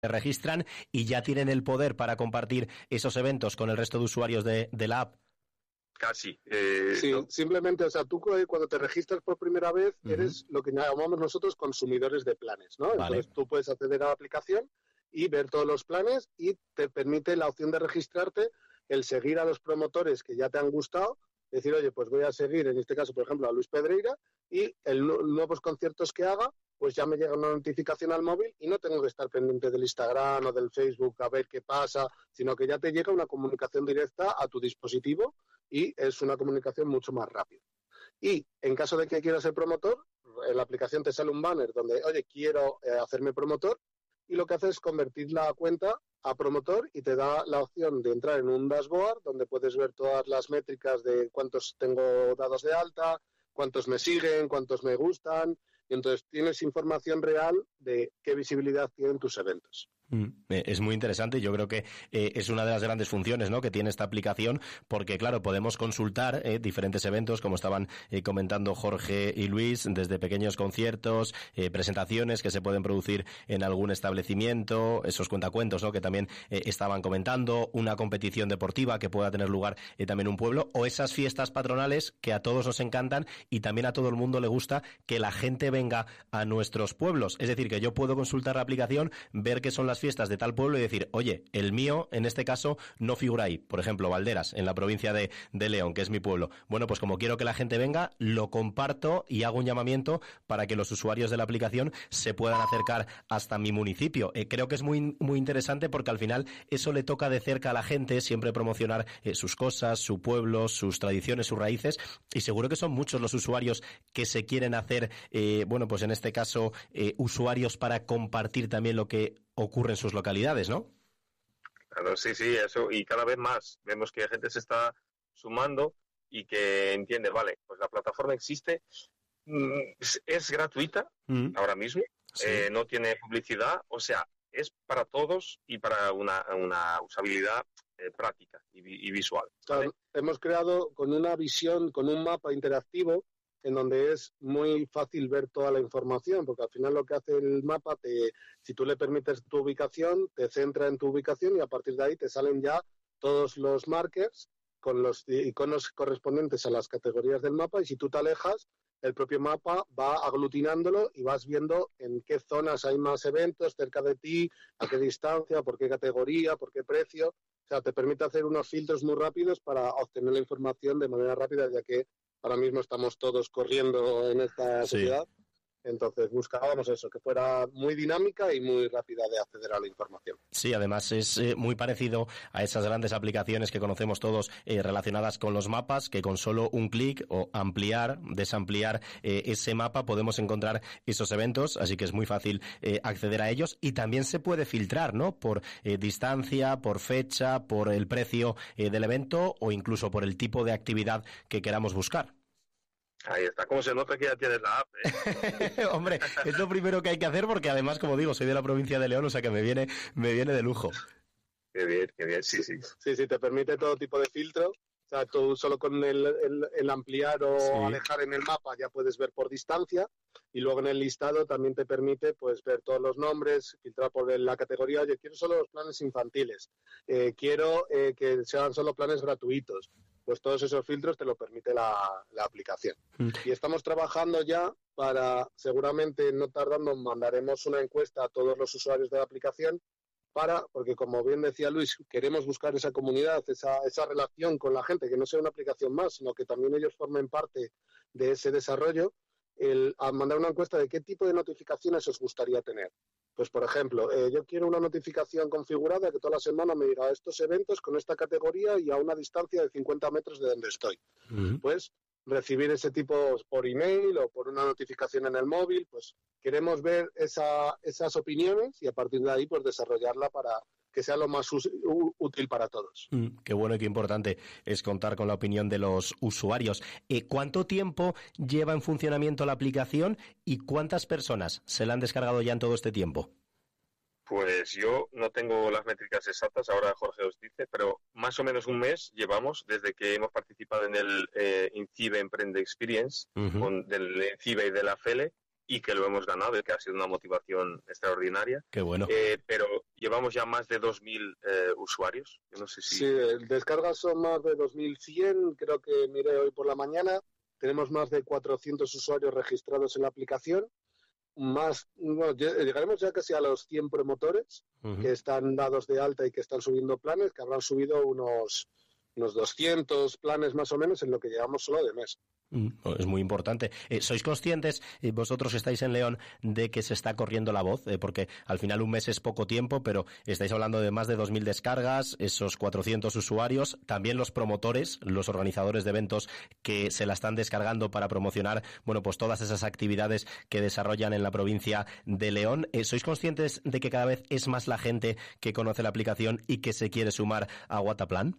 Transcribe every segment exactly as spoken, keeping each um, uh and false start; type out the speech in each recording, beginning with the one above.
registran y ya tienen el poder para compartir esos eventos con el resto de usuarios de, de la app. Casi. Eh, sí, ¿no? Simplemente, o sea, tú cuando te registras por primera vez uh-huh. eres lo que llamamos nosotros consumidores de planes, ¿no? Vale. Entonces tú puedes acceder a la aplicación y ver todos los planes y te permite la opción de registrarte, el seguir a los promotores que ya te han gustado, decir, oye, pues voy a seguir, en este caso, por ejemplo, a Luis Pedreira y el nuevos conciertos que haga, pues ya me llega una notificación al móvil y no tengo que estar pendiente del Instagram o del Facebook a ver qué pasa, sino que ya te llega una comunicación directa a tu dispositivo y es una comunicación mucho más rápida. Y en caso de que quieras ser promotor, en la aplicación te sale un banner donde, oye, quiero eh, hacerme promotor, y lo que hace es convertir la cuenta a promotor y te da la opción de entrar en un dashboard donde puedes ver todas las métricas de cuántos tengo dados de alta, cuántos me siguen, cuántos me gustan, y entonces tienes información real de qué visibilidad tienen tus eventos. Es muy interesante. Yo creo que eh, es una de las grandes funciones, ¿no?, que tiene esta aplicación, porque claro, podemos consultar eh, diferentes eventos, como estaban eh, comentando Jorge y Luis, desde pequeños conciertos, eh, presentaciones que se pueden producir en algún establecimiento, esos cuentacuentos, ¿no?, que también eh, estaban comentando, una competición deportiva que pueda tener lugar eh, también en un pueblo, o esas fiestas patronales que a todos nos encantan y también a todo el mundo le gusta que la gente venga a nuestros pueblos. Es decir, que yo puedo consultar la aplicación, ver qué son las fiestas de tal pueblo y decir, oye, el mío en este caso no figura ahí, por ejemplo, Valderas, en la provincia de, de León, que es mi pueblo. Bueno, pues como quiero que la gente venga, lo comparto y hago un llamamiento para que los usuarios de la aplicación se puedan acercar hasta mi municipio. Eh, creo que es muy, muy interesante porque al final eso le toca de cerca a la gente, siempre promocionar eh, sus cosas, su pueblo, sus tradiciones, sus raíces, y seguro que son muchos los usuarios que se quieren hacer, eh, bueno, pues en este caso, eh, usuarios para compartir también lo que ocurre en sus localidades, ¿no? Claro, sí, sí, eso, y cada vez más vemos que la gente se está sumando y que entiende, vale, pues la plataforma existe, es, es gratuita mm. ahora mismo, sí. eh, no tiene publicidad, o sea, es para todos y para una, una usabilidad eh, práctica y, y visual. ¿Vale? Claro, hemos creado con una visión, con un mapa interactivo, en donde es muy fácil ver toda la información, porque al final lo que hace el mapa, te, si tú le permites tu ubicación, te centra en tu ubicación y a partir de ahí te salen ya todos los markers con los iconos correspondientes a las categorías del mapa, y si tú te alejas, el propio mapa va aglutinándolo y vas viendo en qué zonas hay más eventos cerca de ti, a qué distancia, por qué categoría, por qué precio. O sea, te permite hacer unos filtros muy rápidos para obtener la información de manera rápida, ya que ahora mismo estamos todos corriendo en esta sociedad, sí. Entonces buscábamos eso, que fuera muy dinámica y muy rápida de acceder a la información. Sí, además es eh, muy parecido a esas grandes aplicaciones que conocemos todos eh, relacionadas con los mapas, que con solo un clic o ampliar, desampliar eh, ese mapa podemos encontrar esos eventos, así que es muy fácil eh, acceder a ellos, y también se puede filtrar, ¿no?, por eh, distancia, por fecha, por el precio eh, del evento o incluso por el tipo de actividad que queramos buscar. Ahí está, como se nota que ya tienes la app, ¿eh? Hombre, es lo primero que hay que hacer porque además, como digo, soy de la provincia de León, o sea que me viene, me viene de lujo. Qué bien, qué bien, sí, sí. Sí, sí, te permite todo tipo de filtro. O sea, tú solo con el, el, el ampliar o sí. alejar en el mapa ya puedes ver por distancia, y luego en el listado también te permite pues ver todos los nombres, filtrar por la categoría. Oye, quiero solo los planes infantiles, eh, quiero eh, que sean solo planes gratuitos. Pues todos esos filtros te lo permite la, la aplicación. Mm. Y estamos trabajando ya para, seguramente no tardando, mandaremos una encuesta a todos los usuarios de la aplicación para, porque como bien decía Luis, queremos buscar esa comunidad, esa, esa relación con la gente, que no sea una aplicación más, sino que también ellos formen parte de ese desarrollo, el, a mandar una encuesta de qué tipo de notificaciones os gustaría tener. Pues, por ejemplo, eh, yo quiero una notificación configurada que toda la semana me diga estos eventos con esta categoría y a una distancia de cincuenta metros de donde estoy. Uh-huh. Pues recibir ese tipo por email o por una notificación en el móvil, pues queremos ver esa, esas opiniones y a partir de ahí pues desarrollarla para que sea lo más útil para todos. Mm, qué bueno y qué importante es contar con la opinión de los usuarios. Eh, ¿Cuánto tiempo lleva en funcionamiento la aplicación y cuántas personas se la han descargado ya en todo este tiempo? Pues yo no tengo las métricas exactas, ahora Jorge os dice, pero más o menos un mes llevamos desde que hemos participado en el eh, INCIBE Emprende Experience, uh-huh. con, del INCIBE y de la FELE, y que lo hemos ganado, que ha sido una motivación extraordinaria. Qué bueno. Eh, pero llevamos ya más de dos mil eh, usuarios. Yo no sé si... Sí, descargas son más de dos mil cien, creo que miré hoy por la mañana. Tenemos más de cuatrocientos usuarios registrados en la aplicación. Más, bueno, llegaremos ya casi a los cien promotores uh-huh. que están dados de alta y que están subiendo planes, que habrán subido unos, unos doscientos planes más o menos en lo que llevamos solo de mes. Es muy importante. Eh, ¿Sois conscientes, eh, vosotros que estáis en León, de que se está corriendo la voz? Eh, porque al final un mes es poco tiempo, pero estáis hablando de más de dos mil descargas, esos cuatrocientos usuarios, también los promotores, los organizadores de eventos que se la están descargando para promocionar, bueno, pues todas esas actividades que desarrollan en la provincia de León. Eh, ¿Sois conscientes de que cada vez es más la gente que conoce la aplicación y que se quiere sumar a Wataplan?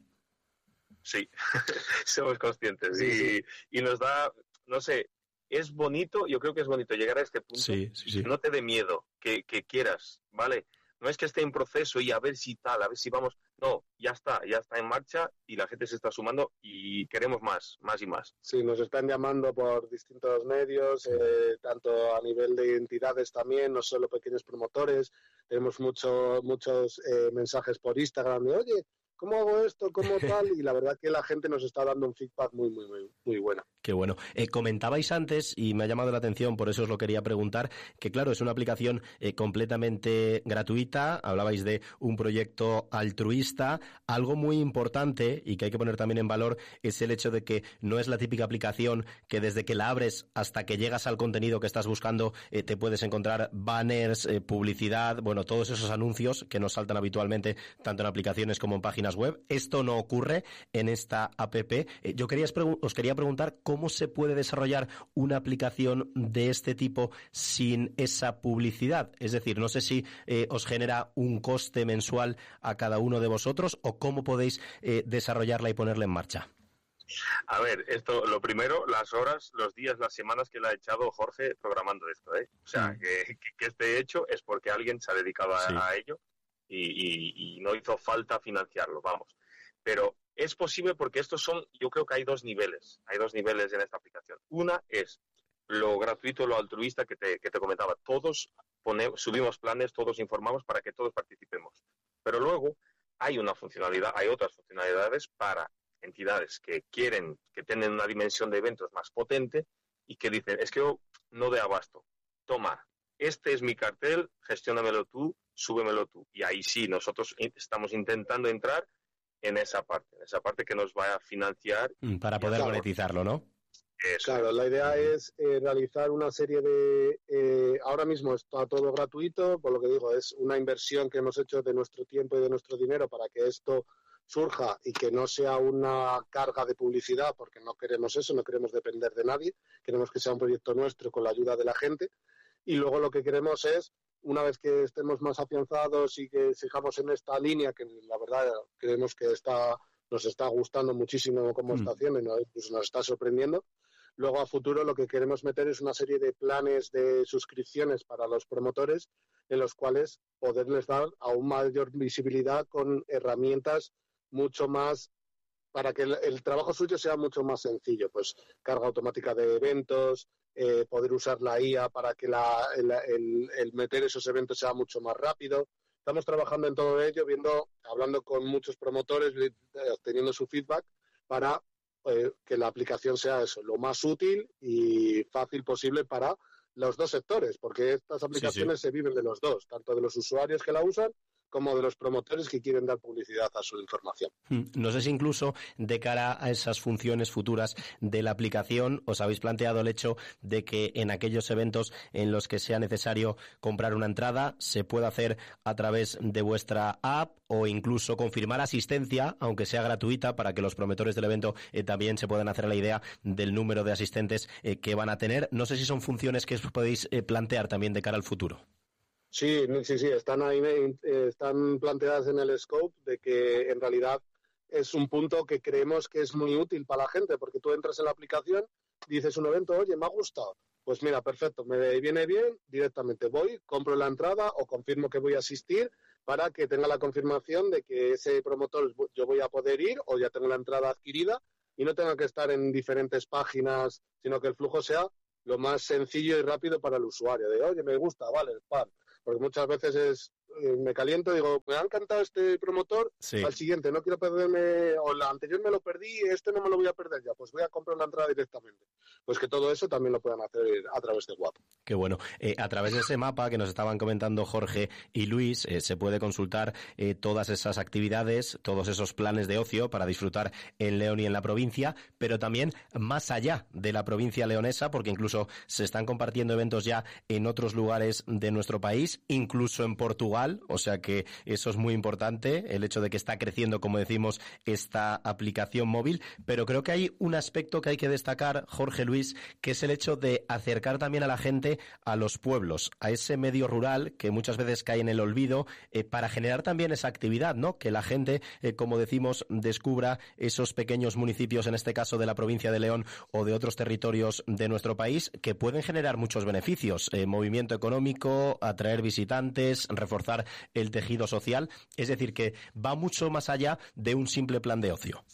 Sí, somos conscientes sí, y, sí. y nos da, no sé, es bonito, yo creo que es bonito llegar a este punto, sí, sí, sí. Que no te dé miedo, que, que quieras, ¿vale? No es que esté en proceso y a ver si tal, a ver si vamos, no, ya está, ya está en marcha y la gente se está sumando y queremos más, más y más. Sí, nos están llamando por distintos medios, eh, tanto a nivel de entidades también, no solo pequeños promotores, tenemos mucho, muchos eh, mensajes por Instagram de, oye, ¿cómo hago esto? ¿Cómo tal? Y la verdad que la gente nos está dando un feedback muy, muy, muy, muy bueno. Qué bueno. Eh, comentabais antes, y me ha llamado la atención, por eso os lo quería preguntar, que claro, es una aplicación eh, completamente gratuita, hablabais de un proyecto altruista, algo muy importante y que hay que poner también en valor es el hecho de que no es la típica aplicación que desde que la abres hasta que llegas al contenido que estás buscando eh, te puedes encontrar banners, eh, publicidad, bueno, todos esos anuncios que nos saltan habitualmente tanto en aplicaciones como en páginas web. Esto no ocurre en esta app. Eh, yo quería, os quería preguntar cómo se puede desarrollar una aplicación de este tipo sin esa publicidad. Es decir, no sé si eh, os genera un coste mensual a cada uno de vosotros o cómo podéis eh, desarrollarla y ponerla en marcha. A ver, esto, lo primero, las horas, los días, las semanas que le ha echado Jorge programando esto, ¿eh? O sea, mm. que, que esté hecho es porque alguien se ha dedicado a, sí. a ello y, y, y no hizo falta financiarlo, vamos. Pero es posible porque estos son, yo creo que hay dos niveles, hay dos niveles en esta aplicación. Una es lo gratuito, lo altruista que te, que te comentaba. Todos ponemos, subimos planes, todos informamos para que todos participemos. Pero luego hay una funcionalidad, hay otras funcionalidades para entidades que quieren, que tienen una dimensión de eventos más potente y que dicen, es que yo no de abasto. Toma, este es mi cartel, gestiónamelo tú, súbemelo tú. Y ahí sí, nosotros estamos intentando entrar en esa parte, en esa parte que nos va a financiar. Para poder claro. monetizarlo, ¿no? Eso. Claro, la idea es eh, realizar una serie de... Eh, ahora mismo está todo gratuito, por lo que digo, es una inversión que hemos hecho de nuestro tiempo y de nuestro dinero para que esto surja y que no sea una carga de publicidad, porque no queremos eso, no queremos depender de nadie, queremos que sea un proyecto nuestro con la ayuda de la gente. Y luego lo que queremos es, una vez que estemos más afianzados y que sigamos en esta línea, que la verdad creemos que está, nos está gustando muchísimo cómo mm. está haciendo y nos, pues nos está sorprendiendo, luego a futuro lo que queremos meter es una serie de planes de suscripciones para los promotores en los cuales poderles dar aún mayor visibilidad con herramientas mucho más, para que el, el trabajo suyo sea mucho más sencillo, pues carga automática de eventos, Eh, poder usar la I A para que la, el, el, el meter esos eventos sea mucho más rápido. Estamos trabajando en todo ello, viendo, hablando con muchos promotores, obteniendo su feedback para eh, que la aplicación sea eso, lo más útil y fácil posible para los dos sectores, porque estas aplicaciones sí, sí. se viven de los dos, tanto de los usuarios que la usan como de los promotores que quieren dar publicidad a su información. No sé si incluso de cara a esas funciones futuras de la aplicación os habéis planteado el hecho de que en aquellos eventos en los que sea necesario comprar una entrada se pueda hacer a través de vuestra app o incluso confirmar asistencia, aunque sea gratuita, para que los promotores del evento eh, también se puedan hacer la idea del número de asistentes eh, que van a tener. No sé si son funciones que os podéis eh, plantear también de cara al futuro. Sí, sí, sí, están ahí, eh, están planteadas en el scope de que en realidad es un punto que creemos que es muy útil para la gente, porque tú entras en la aplicación, dices un evento, oye, me ha gustado, pues mira, perfecto, me viene bien, directamente voy, compro la entrada o confirmo que voy a asistir para que tenga la confirmación de que ese promotor yo voy a poder ir o ya tengo la entrada adquirida y no tenga que estar en diferentes páginas, sino que el flujo sea lo más sencillo y rápido para el usuario, de oye, me gusta, vale, pan. Porque muchas veces es eh, me caliento, digo, me ha encantado este promotor, sí. al siguiente, no quiero perderme, o la anterior me lo perdí, este no me lo voy a perder ya, pues voy a comprar una entrada directamente. Pues que todo eso también lo puedan hacer a través de WAP. Qué bueno. Eh, a través de ese mapa que nos estaban comentando Jorge y Luis, eh, se puede consultar eh, todas esas actividades, todos esos planes de ocio para disfrutar en León y en la provincia, pero también más allá de la provincia leonesa, porque incluso se están compartiendo eventos ya en otros lugares de nuestro país, incluso en Portugal, o sea que eso es muy importante, el hecho de que está creciendo, como decimos, esta aplicación móvil, pero creo que hay un aspecto que hay que destacar, Jorge, Luis, que es el hecho de acercar también a la gente a los pueblos, a ese medio rural que muchas veces cae en el olvido, eh, para generar también esa actividad, ¿no? Que la gente, eh, como decimos, descubra esos pequeños municipios, en este caso de la provincia de León o de otros territorios de nuestro país, que pueden generar muchos beneficios, eh, movimiento económico, atraer visitantes, reforzar el tejido social, es decir, que va mucho más allá de un simple plan de ocio.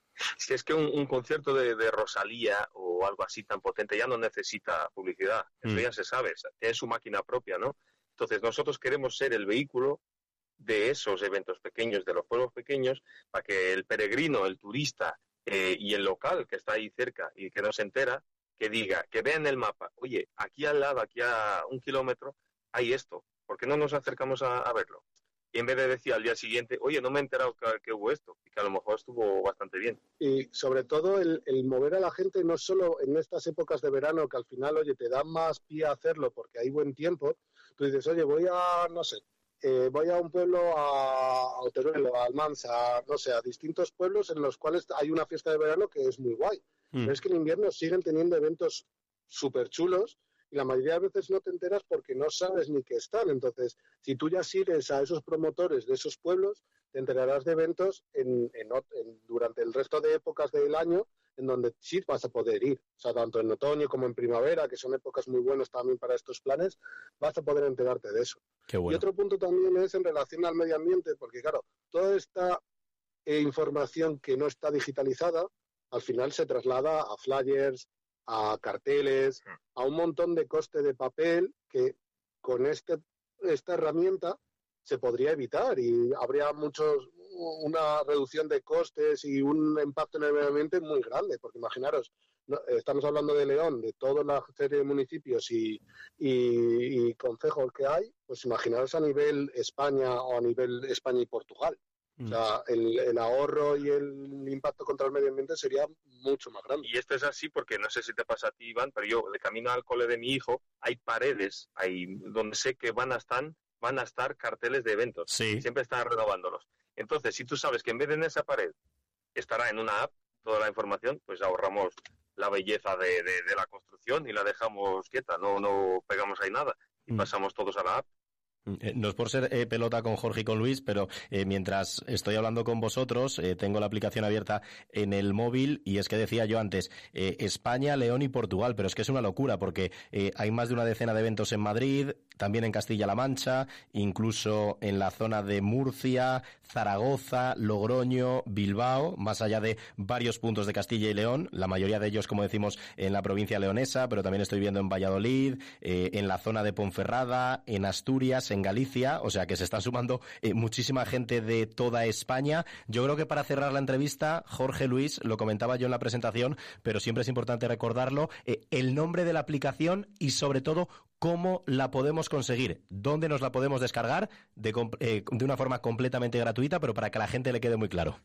Si es que un, un concierto de, de Rosalía o algo así tan potente ya no necesita publicidad, eso mm. ya se sabe, tiene su máquina propia, ¿no? Entonces nosotros queremos ser el vehículo de esos eventos pequeños, de los pueblos pequeños, para que el peregrino, el turista eh, y el local que está ahí cerca y que no se entera, que diga, que vea en el mapa, oye, aquí al lado, aquí a un kilómetro, hay esto, ¿por qué no nos acercamos a, a verlo? Y en vez de decir al día siguiente, oye, no me he enterado que, que hubo esto, y que a lo mejor estuvo bastante bien. Y sobre todo el, el mover a la gente, no solo en estas épocas de verano, que al final, oye, te da más pie a hacerlo porque hay buen tiempo, tú dices, oye, voy a, no sé, eh, voy a un pueblo, a, a Oteruelo, a Almansa, no sé, a distintos pueblos en los cuales hay una fiesta de verano que es muy guay. Mm. Pero es que en invierno siguen teniendo eventos súper chulos, y la mayoría de veces no te enteras porque no sabes ni que están. Entonces, si tú ya sigues a esos promotores de esos pueblos, te enterarás de eventos en, en, en, durante el resto de épocas del año en donde sí vas a poder ir. O sea, tanto en otoño como en primavera, que son épocas muy buenas también para estos planes, vas a poder enterarte de eso. Qué bueno. Y otro punto también es en relación al medio ambiente, porque claro, toda esta eh, información que no está digitalizada, al final se traslada a flyers, a carteles, a un montón de coste de papel que con este, esta herramienta se podría evitar y habría muchos una reducción de costes y un impacto en el medio ambiente muy grande, porque imaginaros, no, estamos hablando de León, de toda la serie de municipios y, y, y concejos que hay, pues imaginaros a nivel España o a nivel España y Portugal. O sea, el, el ahorro y el impacto contra el medio ambiente sería mucho más grande. Y esto es así porque no sé si te pasa a ti, Iván, pero yo, de camino al cole de mi hijo, hay paredes hay donde sé que van a estar, van a estar carteles de eventos. Sí. Siempre están renovándolos. Entonces, si tú sabes que en vez de en esa pared estará en una app toda la información, pues ahorramos la belleza de, de, de la construcción y la dejamos quieta, no, no pegamos ahí nada y mm. pasamos todos a la app. No es por ser eh, pelota con Jorge y con Luis, pero eh, mientras estoy hablando con vosotros, eh, tengo la aplicación abierta en el móvil y es que decía yo antes, eh, España, León y Portugal, pero es que es una locura porque eh, hay más de una decena de eventos en Madrid, también en Castilla-La Mancha, incluso en la zona de Murcia, Zaragoza, Logroño, Bilbao, más allá de varios puntos de Castilla y León, la mayoría de ellos, como decimos, en la provincia leonesa, pero también estoy viendo en Valladolid, eh, en la zona de Ponferrada, en Asturias, en Galicia, o sea que se está sumando eh, muchísima gente de toda España. Yo creo que para cerrar la entrevista, Jorge, Luis, lo comentaba yo en la presentación, pero siempre es importante recordarlo, eh, el nombre de la aplicación y sobre todo cómo la podemos conseguir, dónde nos la podemos descargar de, eh, de una forma completamente gratuita, pero para que a la gente le quede muy claro.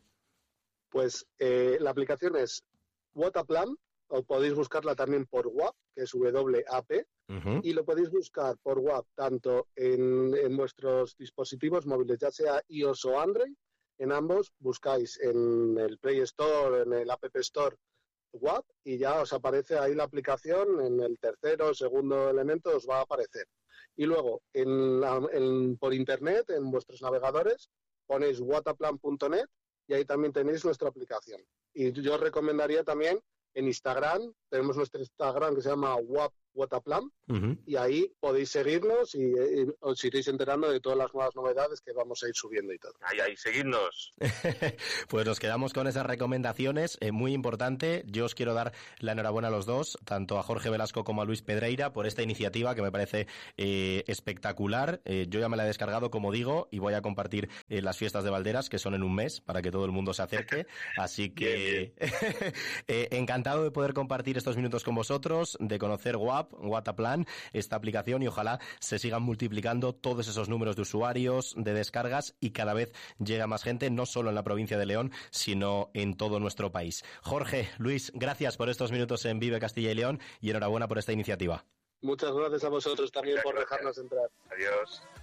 Pues eh, la aplicación es Whataplan, o podéis buscarla también por W A P, que es W A P, uh-huh. y lo podéis buscar por W A P tanto en, en vuestros dispositivos móviles, ya sea iOS o Android. En ambos buscáis en el Play Store, en el App Store W A P, y ya os aparece ahí la aplicación, en el tercero o segundo elemento os va a aparecer. Y luego, en la, en, por internet, en vuestros navegadores, ponéis whataplan punto net y ahí también tenéis nuestra aplicación. Y yo os recomendaría también en Instagram, tenemos nuestro Instagram que se llama W A P Whataplan, uh-huh. y ahí podéis seguirnos y, y os iréis enterando de todas las nuevas novedades que vamos a ir subiendo y todo. Ahí, ahí, seguidnos. Pues nos quedamos con esas recomendaciones, eh, muy importante. Yo os quiero dar la enhorabuena a los dos, tanto a Jorge Velasco como a Luis Pedreira, por esta iniciativa que me parece eh, espectacular. Eh, yo ya me la he descargado, como digo, y voy a compartir eh, las fiestas de Valderas, que son en un mes, para que todo el mundo se acerque. Así que bien, bien. eh, encantado de poder compartir estos minutos con vosotros, de conocer W A P, Whataplan, esta aplicación, y ojalá se sigan multiplicando todos esos números de usuarios, de descargas, y cada vez llega más gente, no solo en la provincia de León, sino en todo nuestro país. Jorge, Luis, gracias por estos minutos en Vive Castilla y León y enhorabuena por esta iniciativa. Muchas gracias a vosotros también. Muchas por gracias. Dejarnos entrar. Adiós.